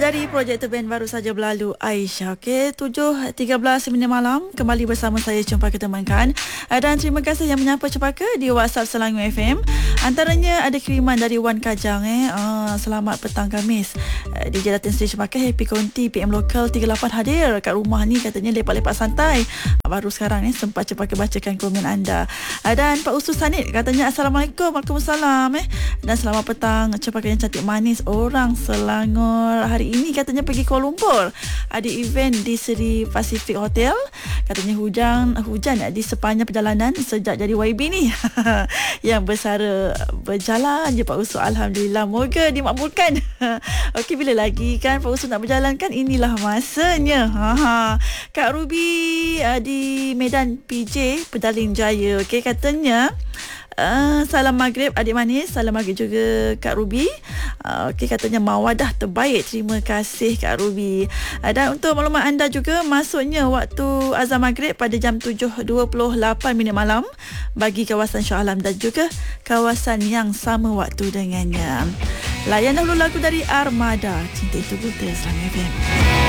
Dari Projektor Band baru saja berlalu Aisyah. Okey, 7.13 minit malam kembali bersama saya Cempaka Temankan. Dan terima kasih yang menyapa Cempaka di WhatsApp Selangor FM. Antaranya ada kiriman dari Wan Kajang selamat petang Khamis. DJ Datin Seri Cempaka Happy Konti PM Lokal 38 hadir kat rumah ni, katanya lepak-lepak santai. Baru sekarang ni sempat Cempaka bacakan komen anda. Dan Pak Usus Sanit katanya Assalamualaikum. Waalaikumsalam dan selamat petang Cempaka yang cantik manis orang Selangor. Hari ini katanya pergi Kuala Lumpur, ada event di Seri Pacific Hotel. Katanya hujan di sepanjang perjalanan sejak jadi YB ni. Yang bersara berjalan je Pak Usus. Alhamdulillah, moga dimakbulkan. Okey, bila lagi kan Pak Usus nak berjalan kan, inilah masanya. Kak Ruby di Medan PJ Petaling Jaya. Okey, katanya salam maghrib adik manis. Salam maghrib juga Kak Ruby. Okey, katanya mawadah terbaik. Terima kasih Kak Ruby. Dan untuk maklumat anda juga, masuknya waktu azan maghrib pada jam 7.28 minit malam bagi kawasan Shah Alam dan juga kawasan yang sama waktu dengannya. Layan dahulu lagu dari Armada, Cinta Itu Buta, Selangor FM.